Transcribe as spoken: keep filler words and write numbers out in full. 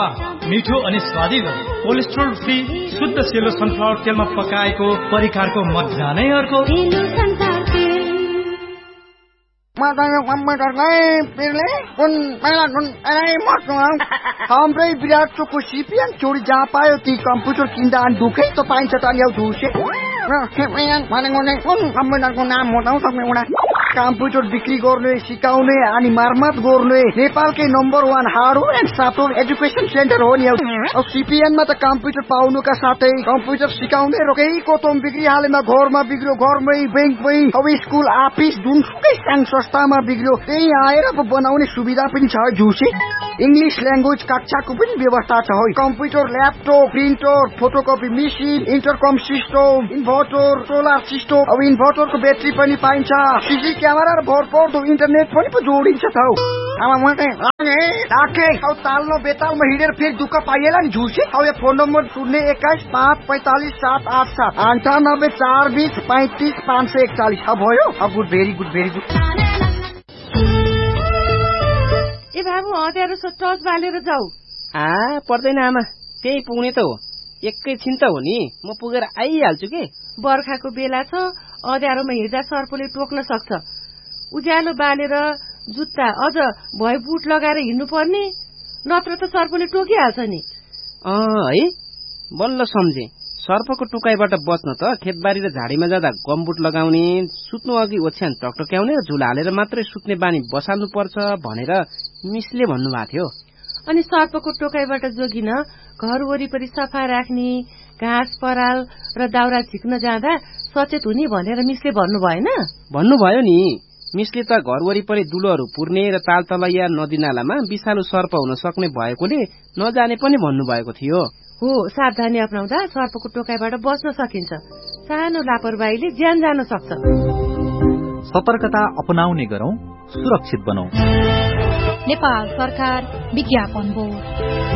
मिठो अनि स्वादिलो कोलेस्ट्रोल फ्री शुद्ध सेलो सनफ्लावर तेलमा पकाएको परिकारको मजा नै अर्को। हाम्रै विराट चोकको सिपिएन चोरी जहाँ पायो ती कम्प्युटर किन्दा अनि दुखै त पाइन्छ त नि झुसे कम्प्युटरको नाम बताउँ सक्ने कम्प्युटर बिक्री गर्ने सिकाउने अनि मर्मत गर्ने नेपालकै number one hardware and software education centre हो नि। अब सिपिएनमा त कम्प्युटर पाउनुका साथै कम्प्युटर सिकाउने र केही कोतम बिक्री हालेमा घरमा बिग्रियो घरमै बैंकमै अब स्कुल अफिस जुनसुकै सानो संस्थामा बिग्रियो त्यही आएर बनाउने सुविधा पनि छ झुसे। इंग्लिश ल्याङ्ग्वेज कक्षाको पनि व्यवस्था छ। Computer laptop printer photocopy machine इन्टरकम system inverter solar system अब इन्भर्टरको ब्याट्री पनि पाइन्छ। सिसी क्यामेरा र भरपर्दो इन्टरनेट पनि पो जोडिन्छ त हौ। तालमा बेतालमा हिँडेर फेरि दुःख पाइएला नि झुसे। अब यो फोन नम्बर शून्य एक्काइस पाँच पैंतालिस सात आठ सात अन्ठानब्बे चार बिस पैंतिस पाँच सय एकचालिस भयो। Good very good very good. ए बाबु अँध्यारो टर्च बालेर जाऊ। आ पर्दैन आमा त्यही पुग्ने त हो एकैछिन त हो नि म पुगेर आइहाल्छु कि। बर्खाको बेला छ अँध्यारोमा हिँड्दा सर्पले टोक्न सक्छ। उज्यालो बालेर जुत्ता अझ भए बुट लगाएर हिँड्नु पर्ने नत्र त सर्पले टोकिहाल्छ नि। अँ है बल्ल सम्झे सर्पको टोकाइबाट बच्न त खेतबारी र झाडीमा जाँदा गमबुट लगाउने सुत्नु अघि ओछ्यान टकटक्याउने र झुला हालेर मात्रै सुत्ने बानी बसाल्नु पर्छ भनेर मिसले भन्नुभएको थियो। अनि सर्पको टोकाइबाट जोगिन घर वरिपरि सफा राख्ने घाँस पराल र दाउरा झिक्न जाँदा सचेत हुने भनेर मिसले भन्नु भएन? भन्नुभयो नि मिसले त घर वरिपरि दुलोहरू पुर्ने र तालतलैया नदी नालामा विषालु सर्प हुन सक्ने भएकोले नजाने पनि भन्नुभएको थियो। हो सावधानी अपनाउँदा सर्पको टोकाइबाट बच्न सकिन्छ। सानो लापरवाहीले ज्यान जान सक्छ। सतर्कता अपनाउने गरौं सुरक्षित बनौं। नेपाल सरकार विज्ञापन बोर्ड।